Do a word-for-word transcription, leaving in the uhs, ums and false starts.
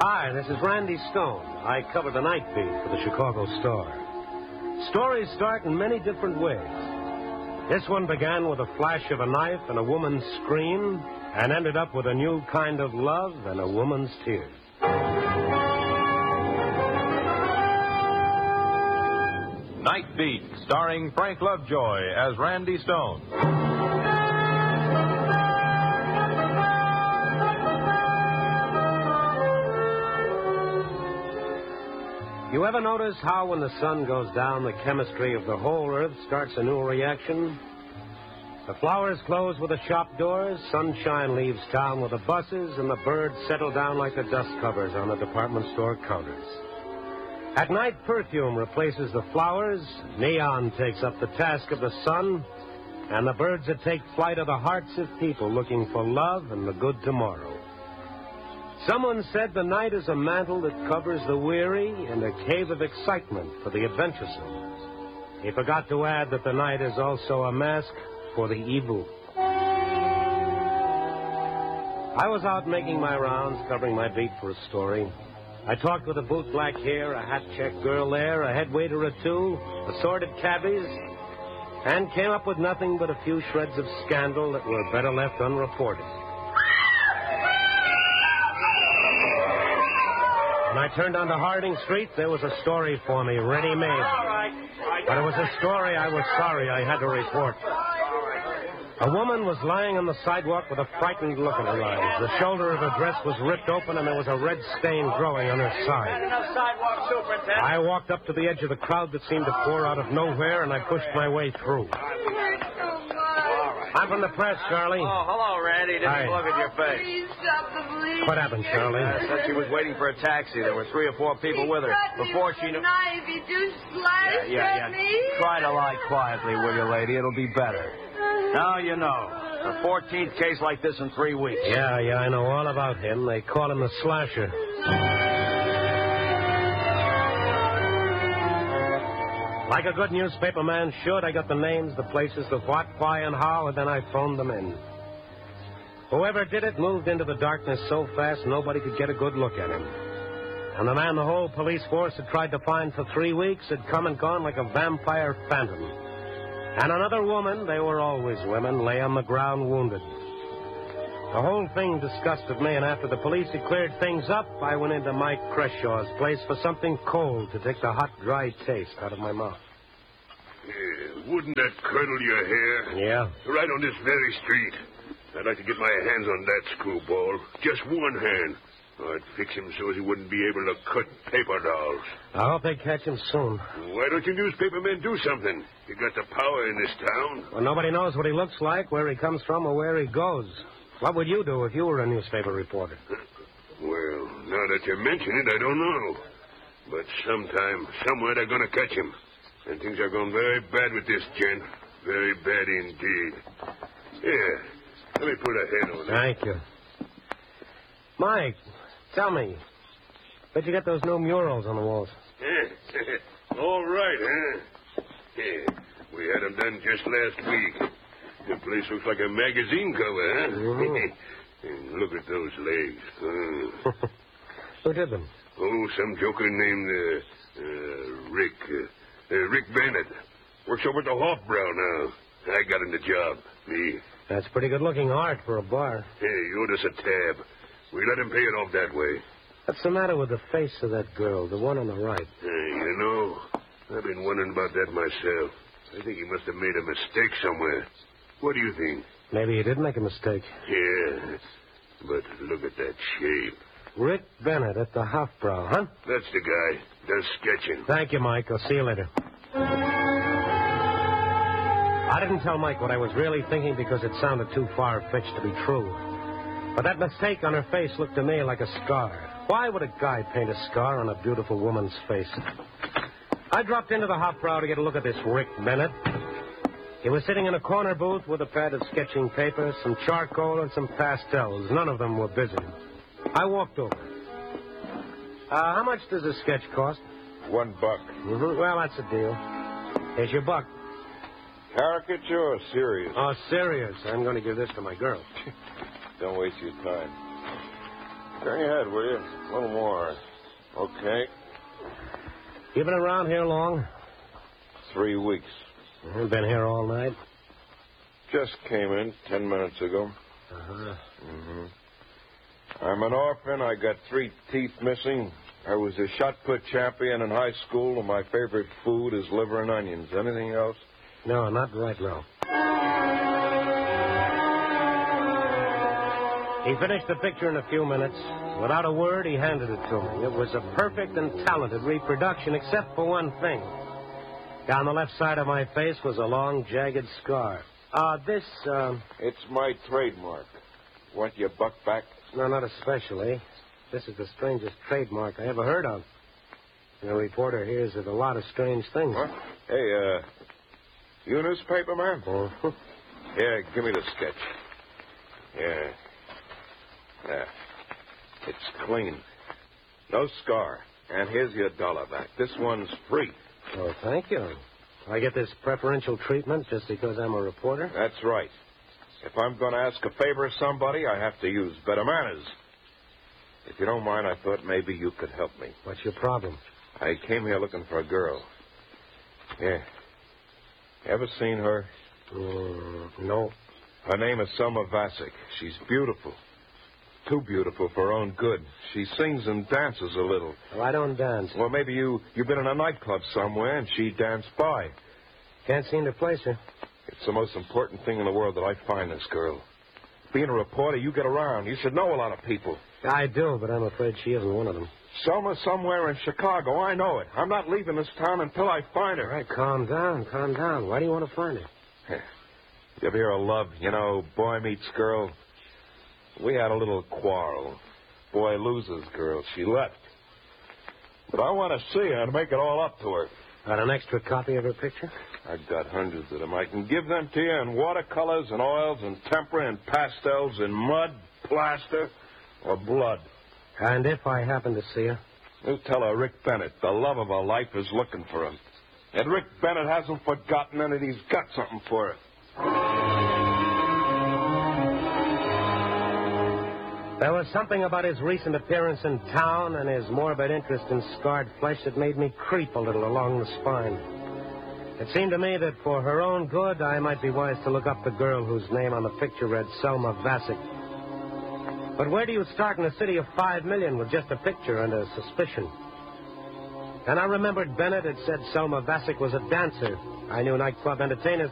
Hi, this is Randy Stone. I cover the night beat for the Chicago Star. Stories start in many different ways. This one began with a flash of a knife and a woman's scream, and ended up with a new kind of love and a woman's tears. Night Beat, starring Frank Lovejoy as Randy Stone. You ever notice how when the sun goes down, the chemistry of the whole earth starts a new reaction? The flowers close with the shop doors, sunshine leaves town with the buses, and the birds settle down like the dust covers on the department store counters. At night, perfume replaces the flowers, neon takes up the task of the sun, and the birds that take flight are the hearts of people looking for love and the good tomorrow. Someone said the night is a mantle that covers the weary and a cave of excitement for the adventuresome. He forgot to add that the night is also a mask for the evil. I was out making my rounds, covering my beat for a story. I talked with a boot-black hair, a hat-check girl there, a head waiter or two, assorted cabbies, and came up with nothing but a few shreds of scandal that were better left unreported. When I turned onto Harding Street, there was a story for me, ready-made. But it was a story I was sorry I had to report. A woman was lying on the sidewalk with a frightened look in her eyes. The shoulder of her dress was ripped open, and there was a red stain growing on her side. I walked up to the edge of the crowd that seemed to pour out of nowhere, and I pushed my way through. I'm from the press, Charlie. Oh, hello, Randy. Didn't Hi. look at your face. Please stop the bleeding. What happened, Charlie? Uh, said she was waiting for a taxi. There were three or four people with her. Before she knew... Knife, you just sliced Yeah, yeah, at yeah. me. Try to lie quietly, will you, lady? It'll be better. Now you know. The fourteenth case like this in three weeks. Yeah, yeah, I know all about him. They call him the Slasher. Like a good newspaper man should, I got the names, the places, the what, why, and how, and then I phoned them in. Whoever did it moved into the darkness so fast nobody could get a good look at him. And the man the whole police force had tried to find for three weeks had come and gone like a vampire phantom. And another woman, they were always women, lay on the ground wounded. The whole thing disgusted me, and after the police had cleared things up, I went into Mike Creshaw's place for something cold to take the hot, dry taste out of my mouth. Yeah, wouldn't that curdle your hair? Yeah? Right on this very street. I'd like to get my hands on that screwball. Just one hand. I'd fix him so he wouldn't be able to cut paper dolls. I hope they catch him soon. Why don't you newspaper men do something? You got the power in this town. Well, nobody knows what he looks like, where he comes from, or where he goes. What would you do if you were a newspaper reporter? Well, now that you mention it, I don't know. But sometime, somewhere, they're going to catch him. And things are going very bad with this gent. Very bad indeed. Here, let me put a head on it. Thank you. Mike, tell me, where'd you get those new murals on the walls? All right, huh? Yeah, we had them done just last week. The place looks like a magazine cover, huh? Mm-hmm. And look at those legs. Uh. Who did them? Oh, some joker named uh, uh, Rick. Uh, uh, Rick Bennett. Works over at the Hofbrau now. I got him the job. Me. That's pretty good-looking art for a bar. Hey, you owed us a tab. We let him pay it off that way. What's the matter with the face of that girl, the one on the right? Hey, you know, I've been wondering about that myself. I think he must have made a mistake somewhere. What do you think? Maybe he did make a mistake. Yeah, but look at that shape. Rick Bennett at the Hofbrau, huh? That's the guy. Does sketching. Thank you, Mike. I'll see you later. I didn't tell Mike what I was really thinking because it sounded too far-fetched to be true. But that mistake on her face looked to me like a scar. Why would a guy paint a scar on a beautiful woman's face? I dropped into the Hofbrau to get a look at this Rick Bennett. He was sitting in a corner booth with a pad of sketching paper, some charcoal, and some pastels. None of them were busy. I walked over. Uh, how much does a sketch cost? One buck. Mm-hmm. Well, that's a deal. Here's your buck. Caricature or serious? Oh, serious. I'm going to give this to my girl. Don't waste your time. Turn your head, will you? A little more. Okay. You been around here long? Three weeks. You been here all night? Just came in ten minutes ago. Uh-huh. Mm-hmm. I'm an orphan. I got three teeth missing. I was a shot put champion in high school, and my favorite food is liver and onions. Anything else? No, not right now. He finished the picture in a few minutes. Without a word, he handed it to me. It was a perfect and talented reproduction, except for one thing. Down the left side of my face was a long, jagged scar. Uh, this, uh... It's my trademark. Want your buck back? No, not especially. This is the strangest trademark I ever heard of. The reporter hears of a lot of strange things. What? Hey, uh, you newspaper man? Uh-huh. Yeah, give me the sketch. Yeah. Yeah. It's clean. No scar. And here's your dollar back. This one's free. Oh, thank you. I get this preferential treatment just because I'm a reporter? That's right. If I'm going to ask a favor of somebody, I have to use better manners. If you don't mind, I thought maybe you could help me. What's your problem? I came here looking for a girl. Yeah. Ever seen her? Mm, no. Her name is Selma Vasek. She's beautiful. Too beautiful for her own good. She sings and dances a little. Well, I don't dance. Well, maybe you, you've been in a nightclub somewhere and she danced by. Can't seem to place her. It's the most important thing in the world that I find this girl. Being a reporter, you get around. You should know a lot of people. I do, but I'm afraid she isn't one of them. Selma's somewhere in Chicago. I know it. I'm not leaving this town until I find her. All right, calm down, calm down. Why do you want to find her? You ever hear of love? You know, boy meets girl. We had a little quarrel. Boy loses girl. She left. But I want to see her and make it all up to her. Got an extra copy of her picture? I've got hundreds of them. I can give them to you in watercolors and oils and tempera and pastels and mud, plaster, or blood. And if I happen to see her? You tell her Rick Bennett, the love of her life, is looking for him. And Rick Bennett hasn't forgotten any of he's got something for her. There was something about his recent appearance in town and his morbid interest in scarred flesh that made me creep a little along the spine. It seemed to me that for her own good, I might be wise to look up the girl whose name on the picture read Selma Vasek. But where do you start in a city of five million with just a picture and a suspicion? And I remembered Bennett had said Selma Vasek was a dancer. I knew nightclub entertainers